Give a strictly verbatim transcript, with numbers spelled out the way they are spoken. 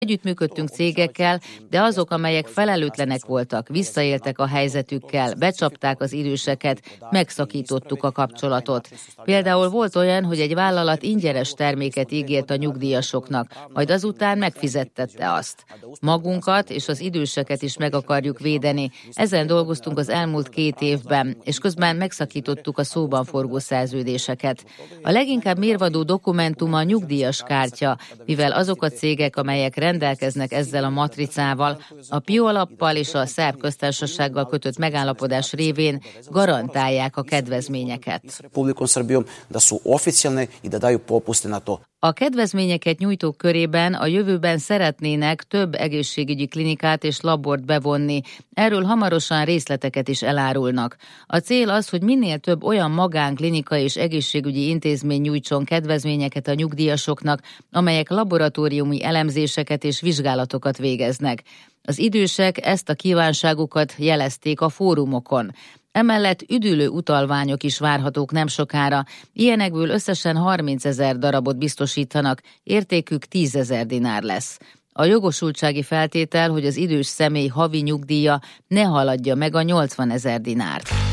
Együttműködtünk cégekkel, de azok, amelyek felelőtlenek voltak, visszaéltek a helyzetükkel, becsapták az időseket, megszakítottuk a kapcsolatot. Például volt olyan, hogy egy vállalat ingyenes terméket ígért a nyugdíjasoknak, majd azután megfizettette azt. Magunkat és az időseket is meg akarjuk védeni. Ezen dolgoztunk az elmúlt két évben, és közben megszakítottuk a szóban forgó szerződéseket. A leginkább mérvadó dokumentum a nyugdíjas kártya, mivel azok a cégek, amelyek rendelkeznek ezzel a matricával, a Pio alappal és a szerb köztársasággal kötött megállapodás révén garantálják a kedvezményeket. A kedvezményeket nyújtók körében a jövőben szeretnének több egészségügyi klinikát és labort bevonni. Erről hamarosan részleteket is elárulnak. A cél az, hogy minél több olyan magánklinika és egészségügyi intézmény nyújtson kedvezményeket a nyugdíjasoknak, amelyek laboratóriumi elemzéseket és vizsgálatokat végeznek. Az idősek ezt a kívánságukat jelezték a fórumokon. Emellett üdülő utalványok is várhatók nem sokára, ilyenekből összesen harmincezer darabot biztosítanak, értékük tízezer dinár lesz. A jogosultsági feltétel, hogy az idős személy havi nyugdíja ne haladja meg a nyolcvanezer dinárt.